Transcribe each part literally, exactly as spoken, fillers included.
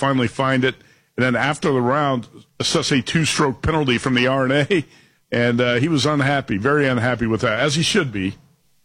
finally find it. And then after the round, assess a two-stroke penalty from the R N A, and uh, he was unhappy, very unhappy with that, as he should be.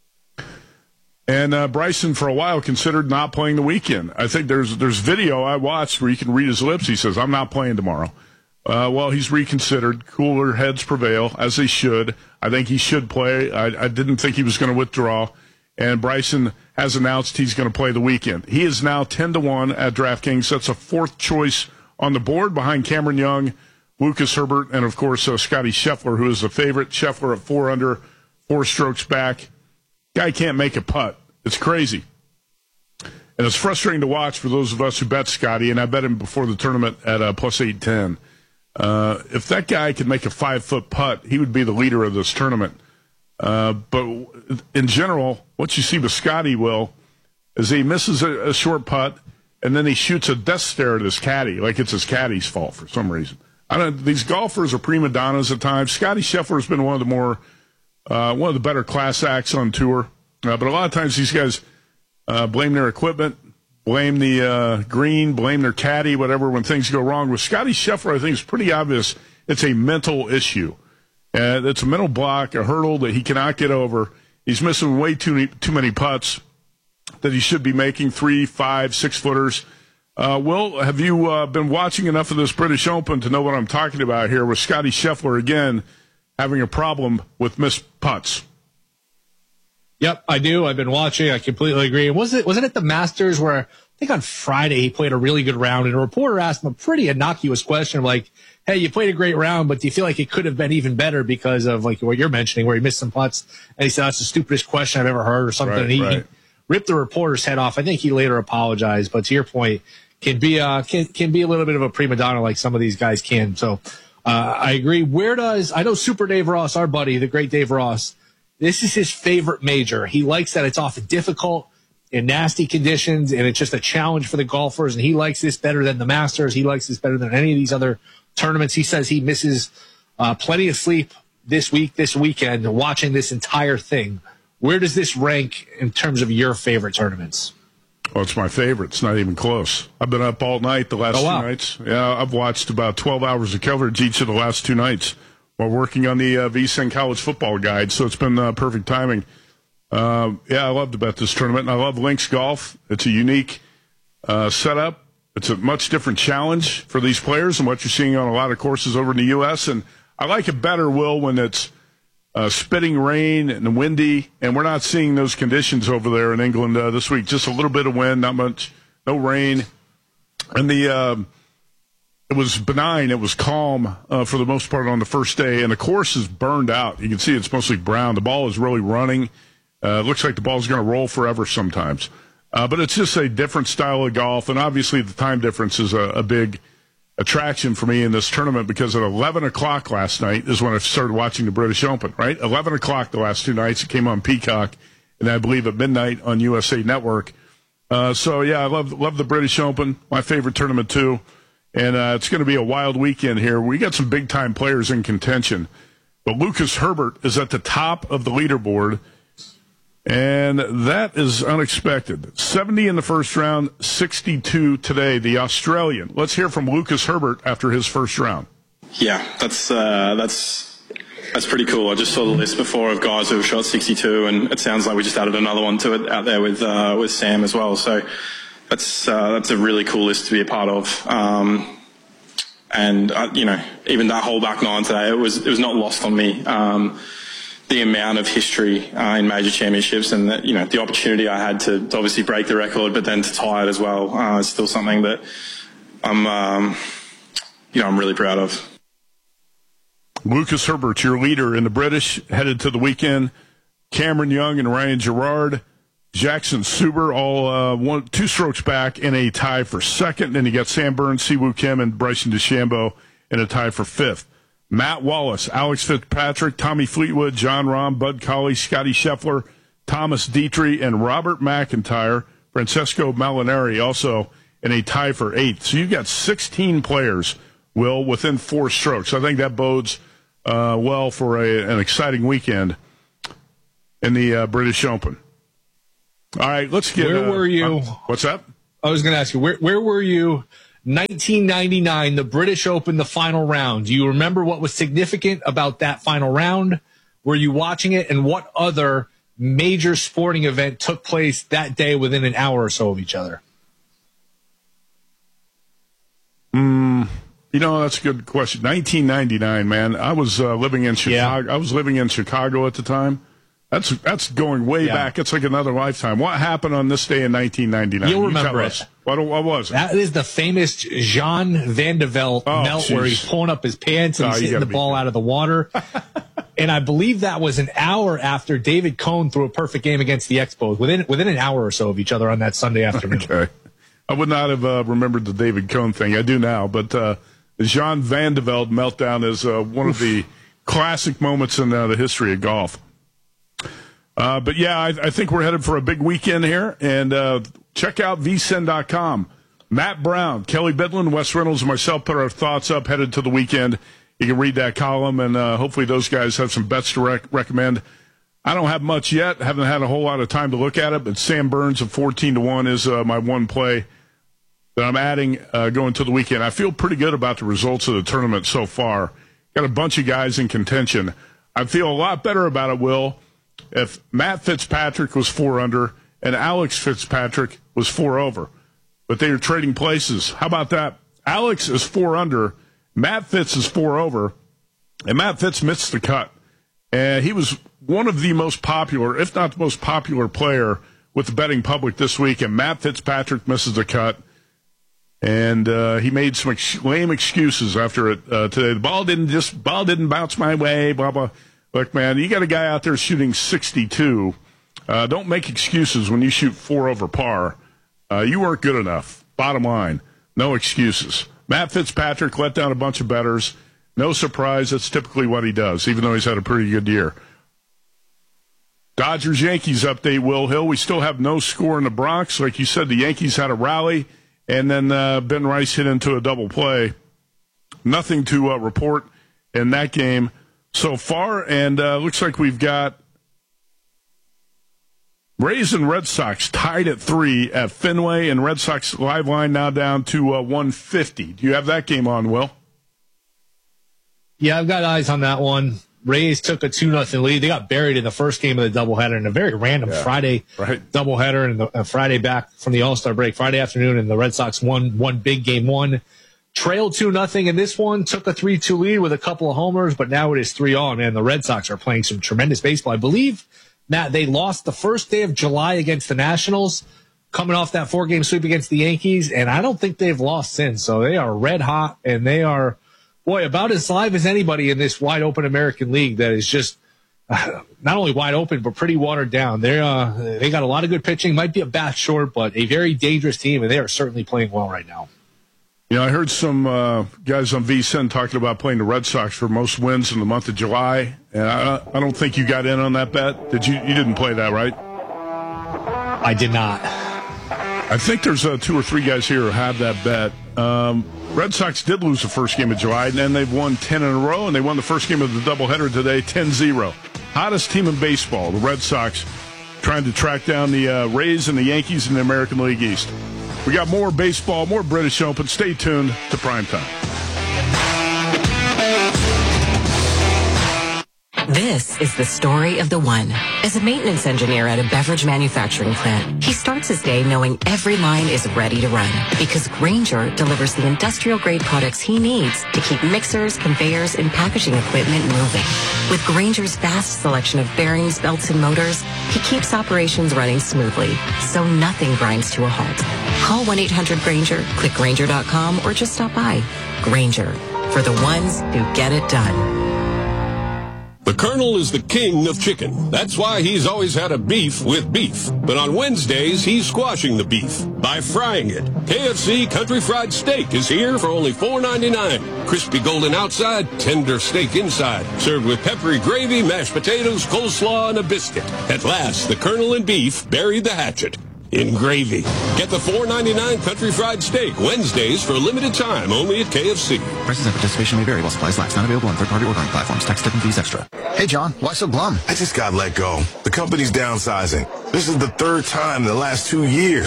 And uh, Bryson, for a while, considered not playing the weekend. I think there's there's video I watched where you can read his lips. He says, I'm not playing tomorrow. Uh, well, he's reconsidered. Cooler heads prevail, as they should. I think he should play. I, I didn't think he was going to withdraw. And Bryson has announced he's going to play the weekend. He is now ten to one at DraftKings. That's a fourth choice on the board behind Cameron Young, Lucas Herbert, and, of course, uh, Scotty Scheffler, who is the favorite. Scheffler at four under, four strokes back. Guy can't make a putt. It's crazy. And it's frustrating to watch for those of us who bet Scotty, and I bet him before the tournament at uh, plus eight ten. Uh, if that guy could make a five-foot putt, he would be the leader of this tournament. Uh, but in general, what you see with Scotty, Will, is he misses a, a short putt, and then he shoots a death stare at his caddy, like it's his caddy's fault for some reason. I don't. These golfers are prima donnas at times. Scotty Scheffler has been one of the more Uh, one of the better class acts on tour. Uh, but a lot of times these guys uh, blame their equipment, blame the uh, green, blame their caddy, whatever, when things go wrong. With Scotty Scheffler, I think it's pretty obvious it's a mental issue. Uh, it's a mental block, a hurdle that he cannot get over. He's missing way too, too many putts that he should be making, three, five, six-footers. Uh, Will, have you uh, been watching enough of this British Open to know what I'm talking about here with Scotty Scheffler, again, having a problem with missed putts? Yep, I do. I've been watching. I completely agree. Was it was it at the Masters where I think on Friday he played a really good round, and a reporter asked him a pretty innocuous question like, hey, you played a great round, but do you feel like it could have been even better because of like what you're mentioning where he missed some putts? And he said, that's the stupidest question I've ever heard or something. Right, and he, right. he ripped the reporter's head off. I think he later apologized, but to your point, can be uh can can be a little bit of a prima donna like some of these guys can. So uh I agree. Where does I know Super Dave Ross, our buddy, the great Dave Ross, this is his favorite major. He likes that it's often difficult in nasty conditions, and it's just a challenge for the golfers, and he likes this better than the Masters. He likes this better than any of these other tournaments. He says he misses uh, plenty of sleep this week, this weekend, watching this entire thing. Where does this rank in terms of your favorite tournaments? Well, it's my favorite. It's not even close. I've been up all night the last oh, wow. two nights. Yeah, I've watched about twelve hours of coverage each of the last two nights while working on the uh, V S I N College Football Guide, so it's been uh, perfect timing. Uh, yeah, I love to bet this tournament, and I love links golf. It's a unique uh, setup. It's a much different challenge for these players than what you're seeing on a lot of courses over in the U S, and I like it better, Will, when it's uh, spitting rain and windy, and we're not seeing those conditions over there in England uh, this week. Just a little bit of wind, not much, no rain. And the uh, it was benign. It was calm uh, for the most part on the first day, and the course is burned out. You can see it's mostly brown. The ball is really running. Uh, it looks like the ball's going to roll forever sometimes. Uh, but it's just a different style of golf, and obviously the time difference is a, a big attraction for me in this tournament because at eleven o'clock last night is when I started watching the British Open, right? eleven o'clock the last two nights. It came on Peacock, and I believe at midnight on U S A Network. Uh, so, yeah, I love love the British Open, my favorite tournament too. And uh, it's going to be a wild weekend here. We got some big-time players in contention. But Lucas Herbert is at the top of the leaderboard, and that is unexpected. seventy in the first round, sixty-two today, the Australian. Let's hear from Lucas Herbert after his first round. Yeah, that's uh, that's that's pretty cool. I just saw the list before of guys who have shot sixty-two, and it sounds like we just added another one to it out there with uh, with Sam as well. So that's uh, that's a really cool list to be a part of. Um, and uh, you know, even that whole back nine today, it was it was not lost on me. Um, the amount of history uh, in major championships, and the, you know, the opportunity I had to, to obviously break the record, but then to tie it as well, uh, is still something that I'm, um, you know, I'm really proud of. Lucas Herbert, your leader in the British, headed to the weekend. Cameron Young and Ryan Gerard, Jackson Suber, all uh, one, two strokes back in a tie for second. Then you got Sam Burns, Siwoo Kim, and Bryson DeChambeau in a tie for fifth. Matt Wallace, Alex Fitzpatrick, Tommy Fleetwood, John Rahm, Bud Colley, Scotty Scheffler, Thomas Dietrich, and Robert McIntyre, Francesco Molinari also in a tie for eighth. So you've got sixteen players, Will, within four strokes. I think that bodes uh, well for a, an exciting weekend in the uh, British Open. All right, let's get... Where uh, were you? Uh, what's that? I was going to ask you, where, where were you nineteen ninety-nine, the British Open, the final round. Do you remember what was significant about that final round? Were you watching it? And what other major sporting event took place that day within an hour or so of each other? Mm, you know, that's a good question. nineteen ninety-nine, man. I was uh, living in Chicago. Yeah. I was living in Chicago at the time. That's that's going way yeah. back. It's like another lifetime. What happened on this day in nineteen ninety-nine? You'll you remember it. What, what was it? That is the famous Jean Van de Velde oh, melt geez. where he's pulling up his pants and oh, he's hitting the ball out of the water. And I believe that was an hour after David Cohn threw a perfect game against the Expos, within within an hour or so of each other on that Sunday afternoon. Okay. I would not have uh, remembered the David Cohn thing. I do now. But uh, the Jean Van de Velde meltdown is uh, one of the classic moments in uh, the history of golf. Uh, but, yeah, I, I think we're headed for a big weekend here. And uh, check out V S I N dot com. Matt Brown, Kelly Bidlin, Wes Reynolds, and myself put our thoughts up headed to the weekend. You can read that column, and uh, hopefully those guys have some bets to rec- recommend. I don't have much yet. Haven't had a whole lot of time to look at it, but Sam Burns of fourteen to one is uh, my one play that I'm adding uh, going to the weekend. I feel pretty good about the results of the tournament so far. Got a bunch of guys in contention. I feel a lot better about it, Will, if Matt Fitzpatrick was four under and Alex Fitzpatrick was four over. But they are trading places. How about that? Alex is four under, Matt Fitz is four over, and Matt Fitz missed the cut. And he was one of the most popular, if not the most popular player with the betting public this week, and Matt Fitzpatrick misses the cut. And uh, he made some ex- lame excuses after it uh, today. The ball didn't just ball didn't bounce my way, blah, blah. Look, man, you got a guy out there shooting sixty-two. Uh, don't make excuses when you shoot four over par. Uh, you weren't good enough. Bottom line, no excuses. Matt Fitzpatrick let down a bunch of bettors. No surprise, that's typically what he does, even though he's had a pretty good year. Dodgers-Yankees update, Will Hill. We still have no score in the Bronx. Like you said, the Yankees had a rally, and then uh, Ben Rice hit into a double play. Nothing to uh, report in that game so far, and uh, looks like we've got Rays and Red Sox tied at three at Fenway, and Red Sox live line now down to uh, one fifty. Do you have that game on, Will? Yeah, I've got eyes on that one. Rays took a two nothing lead. They got buried in the first game of the doubleheader in a very random yeah, Friday right. doubleheader, and the uh, Friday back from the All-Star break, Friday afternoon, and the Red Sox won one big game one. Trailed two nothing in this one, took a three two lead with a couple of homers, but now it is three all. Man, the Red Sox are playing some tremendous baseball. I believe, Matt, they lost the first day of July against the Nationals, coming off that four-game sweep against the Yankees, and I don't think they've lost since. So they are red hot, and they are, boy, about as live as anybody in this wide-open American League that is just uh, not only wide open, but pretty watered down. They're, uh, they got a lot of good pitching, might be a bat short, but a very dangerous team, and they are certainly playing well right now. You know, I heard some uh, guys on V S I N talking about playing the Red Sox for most wins in the month of July, and I, I don't think you got in on that bet. Did you? You didn't play that, right? I did not. I think there's uh, two or three guys here who have that bet. Um, Red Sox did lose the first game of July, and then they've won ten in a row, and they won the first game of the doubleheader today, ten zero. Hottest team in baseball, the Red Sox, trying to track down the uh, Rays and the Yankees in the American League East. We got more baseball, more British Open. Stay tuned to Primetime. This is the story of the one. As a maintenance engineer at a beverage manufacturing plant, he starts his day knowing every line is ready to run because Grainger delivers the industrial-grade products he needs to keep mixers, conveyors, and packaging equipment moving. With Grainger's vast selection of bearings, belts, and motors, he keeps operations running smoothly, so nothing grinds to a halt. Call one eight hundred Grainger, click Grainger dot com, or just stop by. Grainger, for the ones who get it done. The Colonel is the king of chicken. That's why he's always had a beef with beef. But on Wednesdays, he's squashing the beef by frying it. K F C Country Fried Steak is here for only four ninety-nine. Crispy golden outside, tender steak inside. Served with peppery gravy, mashed potatoes, coleslaw, and a biscuit. At last, the Colonel and beef buried the hatchet in gravy. Get the four ninety-nine Country Fried Steak Wednesdays for a limited time only at K F C. Prices and participation may vary while supplies last. Not available on third-party ordering platforms. Tax, tip, and fees extra. Hey, John, why so glum? I just got let go. The company's downsizing. This is the third time in the last two years.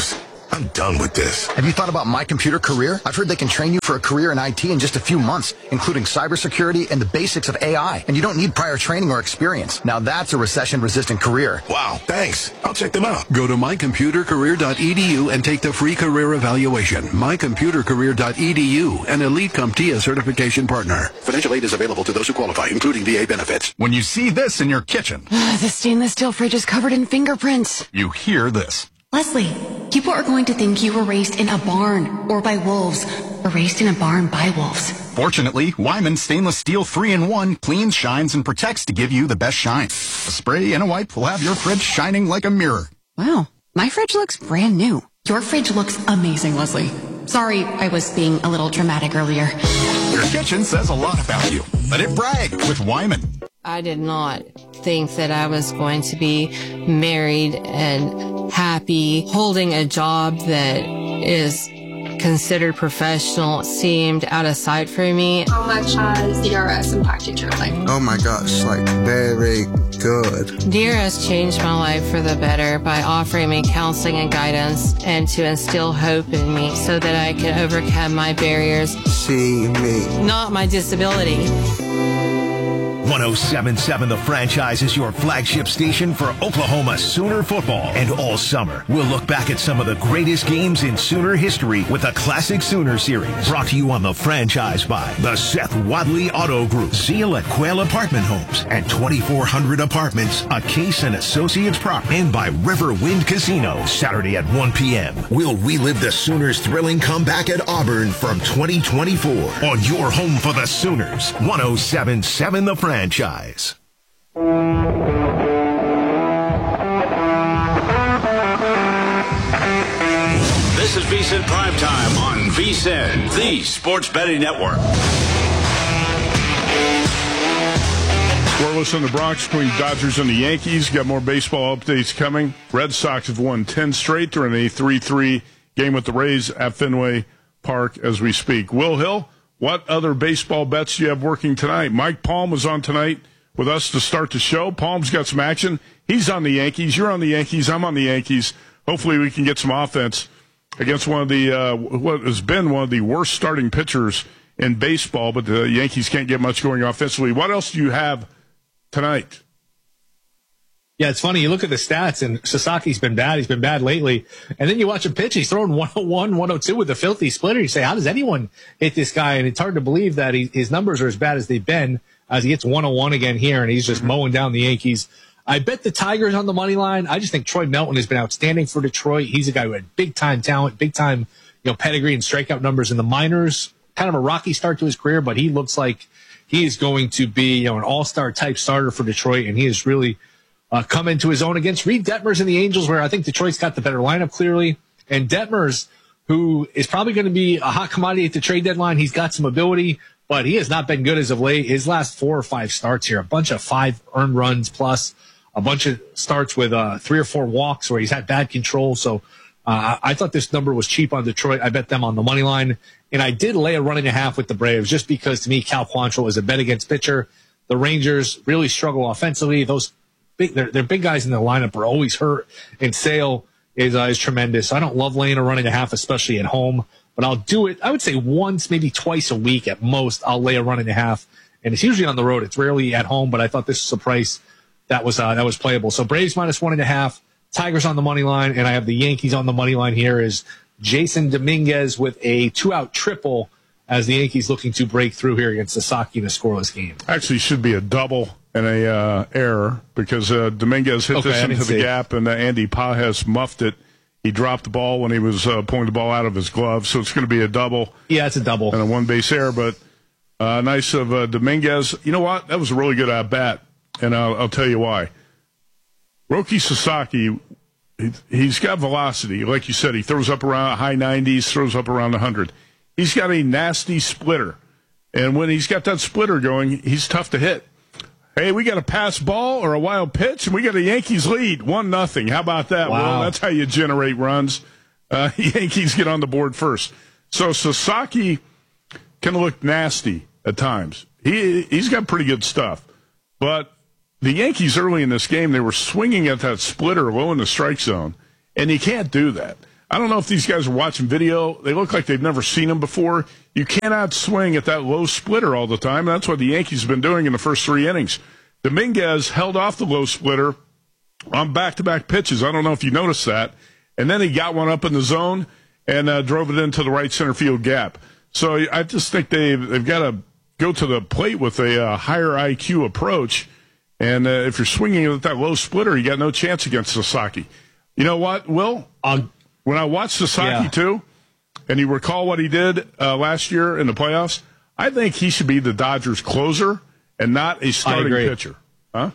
I'm done with this. Have you thought about My Computer Career? I've heard they can train you for a career in I T in just a few months, including cybersecurity and the basics of A I. And you don't need prior training or experience. Now that's a recession-resistant career. Wow, thanks. I'll check them out. Go to my computer career dot e d u and take the free career evaluation. my computer career dot e d u, an elite CompTIA certification partner. Financial aid is available to those who qualify, including V A benefits. When you see this in your kitchen, the stainless steel fridge is covered in fingerprints. You hear this. Leslie, people are going to think you were raised in a barn or by wolves, or raised in a barn by wolves. Fortunately, Wyman Stainless Steel three in one cleans, shines, and protects to give you the best shine. A spray and a wipe will have your fridge shining like a mirror. Wow, my fridge looks brand new. Your fridge looks amazing, Leslie. Sorry, I was being a little dramatic earlier. Your kitchen says a lot about you. Let it brag with Wyman. I did not think that I was going to be married and happy. Holding a job that is considered professional seemed out of sight for me. How much has D R S impacted your life? Oh my gosh, like very good. D R S changed my life for the better by offering me counseling and guidance and to instill hope in me so that I could overcome my barriers. See me. Not my disability. one oh seven point seven The Franchise is your flagship station for Oklahoma Sooner football. And all summer, we'll look back at some of the greatest games in Sooner history with a Classic Sooner series. Brought to you on The Franchise by the Seth Wadley Auto Group, Zeal at Quail Apartment Homes, and twenty-four hundred Apartments, a Case and Associates property, and by Riverwind Casino. Saturday at one p.m. We'll relive the Sooners' thrilling comeback at Auburn from twenty twenty-four on your home for the Sooners. one oh seven point seven The Franchise. Franchise. This is VSiN Primetime on VSiN, the Sports Betting Network. Scoreless in the Bronx between Dodgers and the Yankees. Got more baseball updates coming. Red Sox have won ten straight. They're in a three three game with the Rays at Fenway Park as we speak. Will Hill, what other baseball bets do you have working tonight? Mike Palm was on tonight with us to start the show. Palm's got some action. He's on the Yankees. You're on the Yankees. I'm on the Yankees. Hopefully we can get some offense against one of the uh, what has been one of the worst starting pitchers in baseball, but the Yankees can't get much going offensively. What else do you have tonight? Yeah, it's funny. You look at the stats, and Sasaki's been bad. He's been bad lately. And then you watch him pitch. He's throwing one oh one, one oh two with a filthy splitter. You say, how does anyone hit this guy? And it's hard to believe that he, his numbers are as bad as they've been as he hits one oh one again here, and he's just mowing down the Yankees. I bet the Tigers on the money line. I just think Troy Melton has been outstanding for Detroit. He's a guy who had big-time talent, big-time you know, pedigree and strikeout numbers in the minors. Kind of a rocky start to his career, but he looks like he is going to be you know, an all-star type starter for Detroit, and he is really – Uh, come into his own against Reed Detmers and the Angels, where I think Detroit's got the better lineup clearly. And Detmers, who is probably going to be a hot commodity at the trade deadline, he's got some ability, but he has not been good as of late. His last four or five starts here, a bunch of five earned runs plus, a bunch of starts with uh, three or four walks where he's had bad control. So uh, I thought this number was cheap on Detroit. I bet them on the money line. And I did lay a run and a half with the Braves just because, to me, Cal Quantrill is a bet against pitcher. The Rangers really struggle offensively. Those Big, their, their big guys in the lineup are always hurt, and Sale is uh, is tremendous. I don't love laying a run and a half, especially at home, but I'll do it. I would say once, maybe twice a week at most. I'll lay a run and a half, and it's usually on the road. It's rarely at home, but I thought this was a price that was uh, that was playable. So Braves minus one and a half, Tigers on the money line, and I have the Yankees on the money line here. Is Jason Dominguez with a two out triple as the Yankees looking to break through here against Sasaki in a scoreless game. Actually, should be a double and a uh, error because uh, Dominguez hit okay, this into the see. gap, and uh, Andy Pajes muffed it. He dropped the ball when he was uh, pulling the ball out of his glove, so it's going to be a double. Yeah, it's a double. And a one-base error, but uh, nice of uh, Dominguez. You know what? That was a really good at-bat, and I'll, I'll tell you why. Roki Sasaki, he, he's got velocity. Like you said, he throws up around high nineties, throws up around one hundred. He's got a nasty splitter, and when he's got that splitter going, he's tough to hit. Hey, we got a pass ball or a wild pitch, and we got a Yankees lead, one nothing. How about that? Wow. Well, that's how you generate runs. Uh, Yankees get on the board first. So Sasaki can look nasty at times. He he's got pretty good stuff, but the Yankees early in this game, they were swinging at that splitter low in the strike zone, and you can't do that. I don't know if these guys are watching video. They look like they've never seen him before. You cannot swing at that low splitter all the time. That's what the Yankees have been doing in the first three innings. Dominguez held off the low splitter on back-to-back pitches. I don't know if you noticed that. And then he got one up in the zone and uh, drove it into the right center field gap. So I just think they've, they've got to go to the plate with a uh, higher I Q approach. And uh, if you're swinging at that low splitter, you got no chance against Sasaki. You know what, Will? Uh, when I watched Sasaki, yeah. too, and you recall what he did uh, last year in the playoffs, I think he should be the Dodgers closer and not a starting pitcher. Huh?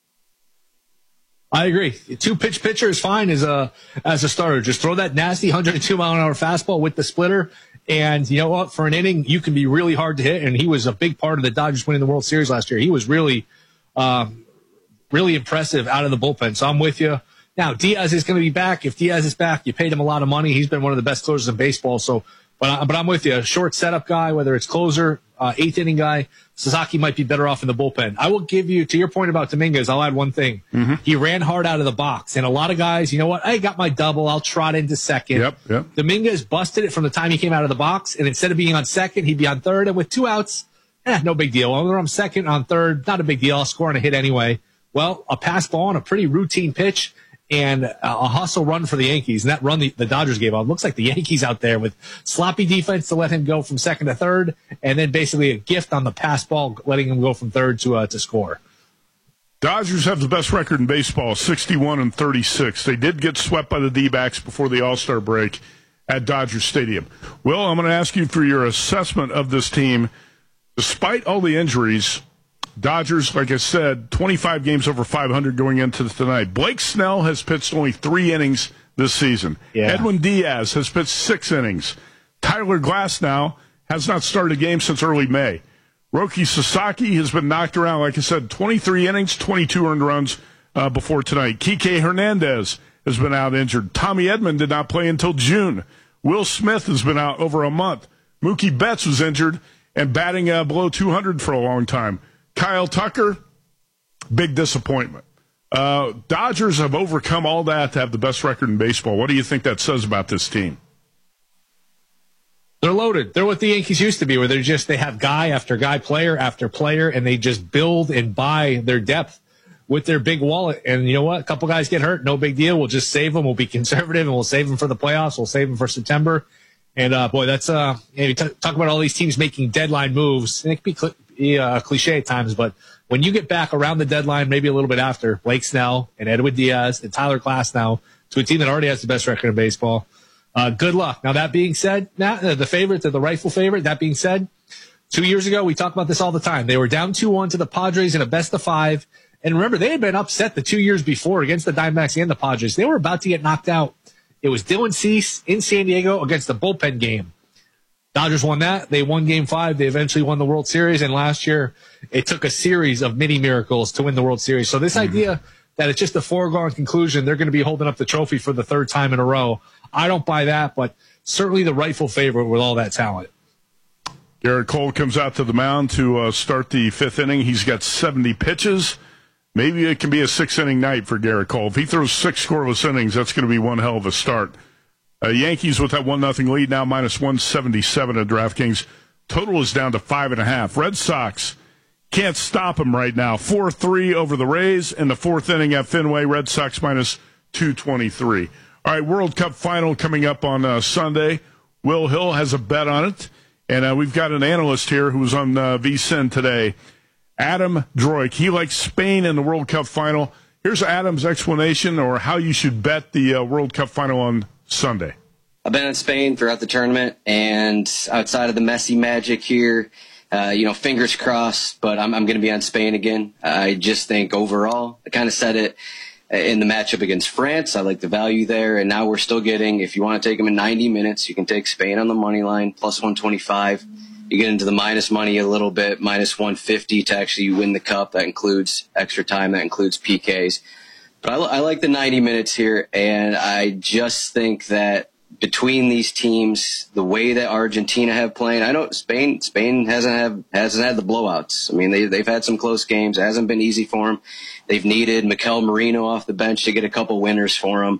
I agree. Two pitch pitcher is fine as a as a starter. Just throw that nasty one oh two mile an hour fastball with the splitter, and you know what? For an inning, you can be really hard to hit. And he was a big part of the Dodgers winning the World Series last year. He was really, um, really impressive out of the bullpen. So I'm with you. Now Diaz is going to be back. If Diaz is back, you paid him a lot of money. He's been one of the best closers in baseball. So, but I, but I'm with you. A short setup guy, whether it's closer, uh, eighth inning guy. Sasaki might be better off in the bullpen. I will give you, to your point about Dominguez, I'll add one thing. Mm-hmm. He ran hard out of the box. And a lot of guys, you know what? I got my double. I'll trot into second. Yep, yep. Dominguez busted it from the time he came out of the box. And instead of being on second, he'd be on third. And with two outs, eh, no big deal. Whether I'm second, on third, not a big deal. I'll score on a hit anyway. Well, a pass ball on a pretty routine pitch and a hustle run for the Yankees. And that run the, the Dodgers gave up looks like the Yankees out there with sloppy defense to let him go from second to third, and then basically a gift on the pass ball, letting him go from third to uh, to score. Dodgers have the best record in baseball, sixty-one and thirty-six. They did get swept by the D-backs before the All-Star break at Dodger Stadium. Will, I'm going to ask you for your assessment of this team. Despite all the injuries, Dodgers, like I said, twenty-five games over five hundred going into tonight. Blake Snell has pitched only three innings this season. Yeah. Edwin Diaz has pitched six innings. Tyler Glasnow has not started a game since early May. Roki Sasaki has been knocked around, like I said, twenty-three innings, twenty-two earned runs uh, before tonight. Kike Hernandez has been out injured. Tommy Edman did not play until June. Will Smith has been out over a month. Mookie Betts was injured and batting uh, below two hundred for a long time. Kyle Tucker, big disappointment. Uh, Dodgers have overcome all that to have the best record in baseball. What do you think that says about this team? They're loaded. They're what the Yankees used to be, where they're just, they have guy after guy, player after player, and they just build and buy their depth with their big wallet. And you know what? A couple guys get hurt. No big deal. We'll just save them. We'll be conservative, and we'll save them for the playoffs. We'll save them for September. And, uh, boy, that's, uh, you know, talk about all these teams making deadline moves. And it could be cl- Uh, cliche at times, but when you get back around the deadline, maybe a little bit after, Blake Snell and Edwin Diaz and Tyler Glasnow to a team that already has the best record in baseball, uh, good luck. Now, that being said, now, uh, the favorite, the rightful favorite, that being said, two years ago, we talk about this all the time. They were down two one to the Padres in a best of five. And remember, they had been upset the two years before against the Diamondbacks and the Padres. They were about to get knocked out. It was Dylan Cease in San Diego against the bullpen game. Dodgers won that. They won game five. They eventually won the World Series. And last year, it took a series of mini miracles to win the World Series. So this mm-hmm. idea that it's just a foregone conclusion, they're going to be holding up the trophy for the third time in a row, I don't buy that, but certainly the rightful favorite with all that talent. Garrett Cole comes out to the mound to uh, start the fifth inning. He's got seventy pitches. Maybe it can be a six-inning night for Garrett Cole. If he throws six scoreless innings, that's going to be one hell of a start. Uh, Yankees with that one nothing lead now, minus one seventy-seven at DraftKings. Total is down to five and a half. Red Sox can't stop them right now. four three over the Rays in the fourth inning at Fenway. Red Sox minus two twenty-three. All right, World Cup final coming up on uh, Sunday. Will Hill has a bet on it. And uh, we've got an analyst here who was on uh, V S I N today, Adam Droik. He likes Spain in the World Cup final. Here's Adam's explanation or how you should bet the uh, World Cup final on Sunday. I've been in Spain throughout the tournament, and outside of the Messi magic here, uh, you know, fingers crossed, but I'm, I'm going to be on Spain again. I just think overall, I kind of said it in the matchup against France. I like the value there, and now we're still getting, if you want to take them in ninety minutes, you can take Spain on the money line, plus one twenty-five. You get into the minus money a little bit, minus one fifty to actually win the cup. That includes extra time. That includes P Ks. But I, I like the ninety minutes here, and I just think that between these teams, the way that Argentina have played, I know Spain Spain hasn't have hasn't had the blowouts. I mean, they they've had some close games. It hasn't been easy for them. They've needed Mikel Merino off the bench to get a couple winners for them.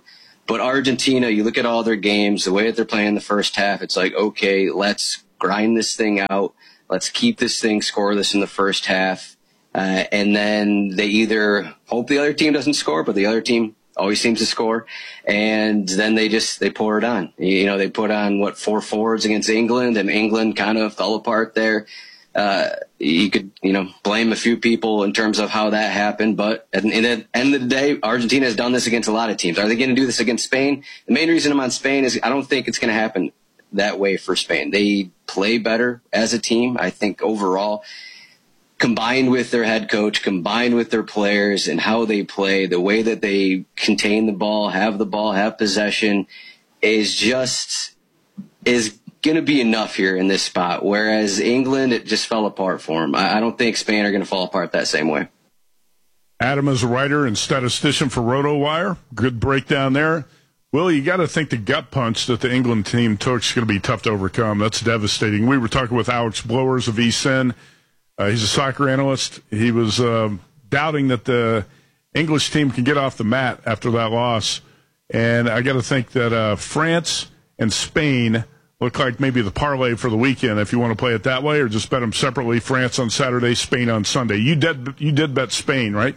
But Argentina, you look at all their games, the way that they're playing in the first half, it's like, okay, let's grind this thing out. Let's keep this thing scoreless in the first half. Uh, and then they either hope the other team doesn't score, but the other team always seems to score. And then they just, they pour it on. You know, they put on, what, four forwards against England, and England kind of fell apart there. Uh, you could, you know, blame a few people in terms of how that happened. But at the end of the day, Argentina has done this against a lot of teams. Are they going to do this against Spain? The main reason I'm on Spain is I don't think it's going to happen that way for Spain. They play better as a team, I think, overall. Combined with their head coach, combined with their players and how they play, the way that they contain the ball, have the ball, have possession, is just is going to be enough here in this spot. Whereas England, it just fell apart for them. I, I don't think Spain are going to fall apart that same way. Adam is a writer and statistician for RotoWire. Good breakdown there. Will, you got to think the gut punch that the England team took is going to be tough to overcome. That's devastating. We were talking with Alex Blowers of V S I N. Uh, he's a soccer analyst. He was um, doubting that the English team can get off the mat after that loss. And I got to think that uh, France and Spain look like maybe the parlay for the weekend if you want to play it that way, or just bet them separately. France on Saturday, Spain on Sunday. You did, you did bet Spain, right?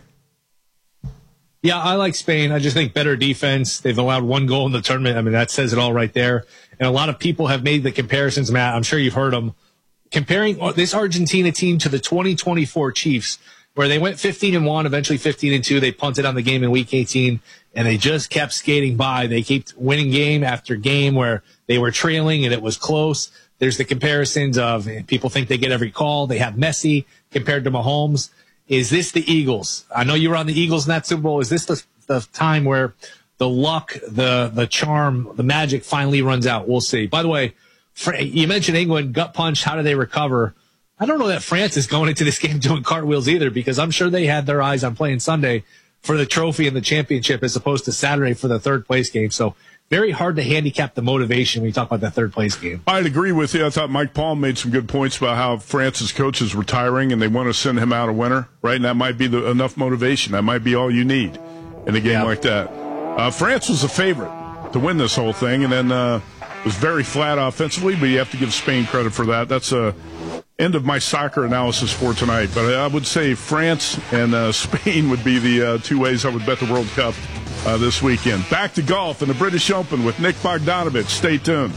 Yeah, I like Spain. I just think better defense. They've allowed one goal in the tournament. I mean, that says it all right there. And a lot of people have made the comparisons, Matt. I'm sure you've heard them. Comparing this Argentina team to the twenty twenty-four Chiefs, where they went fifteen and one, eventually fifteen and two. They punted on the game in week eighteen, and they just kept skating by. They kept winning game after game where they were trailing and it was close. There's the comparisons of people think they get every call. They have Messi compared to Mahomes. Is this the Eagles? I know you were on the Eagles in that Super Bowl. Is this the, the time where the luck, the the charm, the magic finally runs out? We'll see. By the way, you mentioned England, gut punch. How do they recover? I don't know that France is going into this game doing cartwheels either, because I'm sure they had their eyes on playing Sunday for the trophy and the championship as opposed to Saturday for the third place game. So very hard to handicap the motivation when you talk about that third place game. I'd agree with you. I thought Mike Palm made some good points about how France's coach is retiring and they want to send him out a winner, right? And that might be the, enough motivation. That might be all you need in a game yeah. like that. Uh, France was the favorite to win this whole thing, and then uh, was very flat offensively, but you have to give Spain credit for that. That's a end of my soccer analysis for tonight. But I would say France and uh, Spain would be the uh, two ways I would bet the World Cup uh, this weekend. Back to golf and the British Open with Nick Bogdanovich. Stay tuned.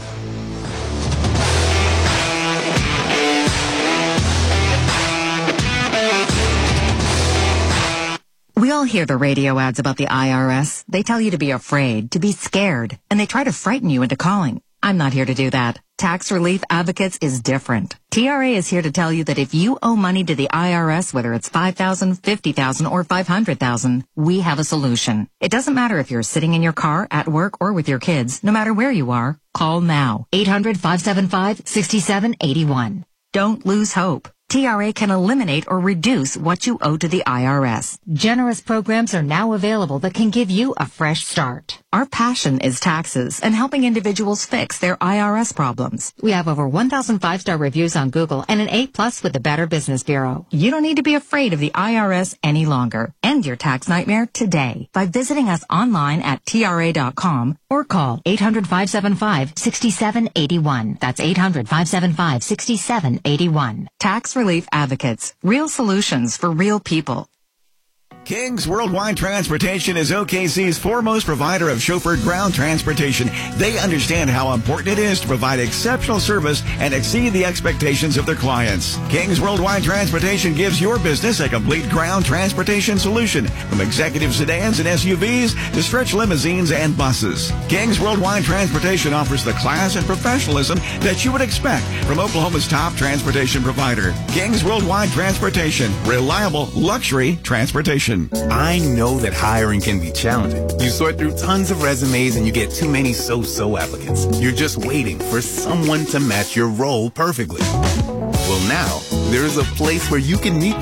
We all hear the radio ads about the I R S. They tell you to be afraid, to be scared, and they try to frighten you into calling. I'm not here to do that. Tax Relief Advocates is different. T R A is here to tell you that if you owe money to the I R S, whether it's five thousand dollars, fifty thousand dollars, or five hundred thousand dollars, we have a solution. It doesn't matter if you're sitting in your car, at work, or with your kids. No matter where you are, call now. eight hundred, five seven five, six seven eight one. Don't lose hope. T R A can eliminate or reduce what you owe to the I R S. Generous programs are now available that can give you a fresh start. Our passion is taxes and helping individuals fix their I R S problems. We have over one thousand five-star reviews on Google and an A plus with the Better Business Bureau. You don't need to be afraid of the I R S any longer. End your tax nightmare today by visiting us online at T R A dot com or call eight hundred, five seven five, six seven eight one. That's eight hundred, five seven five, six seven eight one. Tax Relief Advocates. Real solutions for real people. King's Worldwide Transportation is O K C's foremost provider of chauffeured ground transportation. They understand how important it is to provide exceptional service and exceed the expectations of their clients. King's Worldwide Transportation gives your business a complete ground transportation solution, from executive sedans and S U Vs to stretch limousines and buses. King's Worldwide Transportation offers the class and professionalism that you would expect from Oklahoma's top transportation provider. King's Worldwide Transportation, reliable luxury transportation. I know that hiring can be challenging. You sort through tons of resumes and you get too many so-so applicants. You're just waiting for someone to match your role perfectly. Well, now, there's a place where you can meet